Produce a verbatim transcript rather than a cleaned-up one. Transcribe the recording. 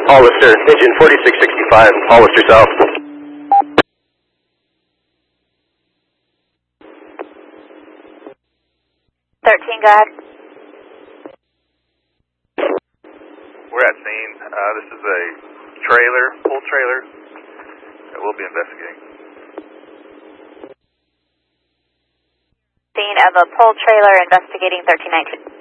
Hollister, engine forty-six sixty-five, Hollister South. thirteen, go ahead. We're at scene. Uh, this is a trailer, full trailer, that we'll be investigating. Scene of a pull trailer investigating thirteen nineteen.